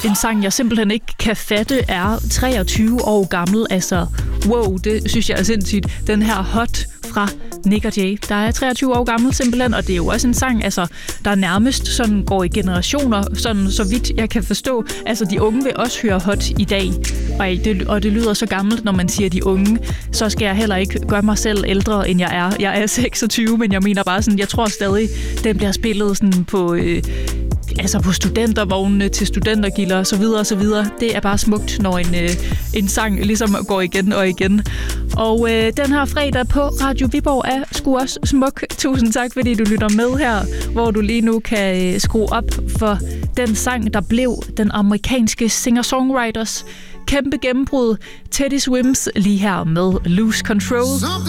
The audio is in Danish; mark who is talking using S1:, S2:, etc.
S1: en sang, jeg simpelthen ikke kan fatte er 23 år gammel. Altså, wow, det synes jeg er sindssygt. Den her Hot fra Nick og Jay, der er 23 år gammel simpelthen, og det er jo også en sang, altså, der nærmest sådan går i generationer, sådan så vidt jeg kan forstå. Altså, de unge vil også høre Hot i dag, og det lyder så gammelt, når man siger de unge, så skal jeg heller ikke gøre mig selv ældre, end jeg er. Jeg er 26, men jeg mener bare sådan, jeg tror stadig, den bliver spillet sådan på på studentervognene til studentergilder og så videre og så videre. Det er bare smukt, når en sang ligesom går igen og igen. Og den her fredag på Radio Viborg er sgu også smuk. Tusind tak, fordi du lytter med her, hvor du lige nu kan skrue op for den sang, der blev den amerikanske singer-songwriters kæmpe gennembrud. Teddy Swims lige her med Lose Control.